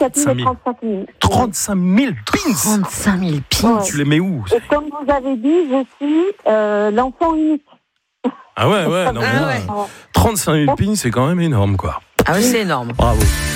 27 000 et 35 000. 35 000 pins. 35 000 pins. Tu les mets où? Et comme vous avez dit, je suis l'enfant unique. Ah ouais, non, Ah ouais. 35 000 pins, c'est quand même énorme, quoi. Ah oui, c'est énorme. Bravo.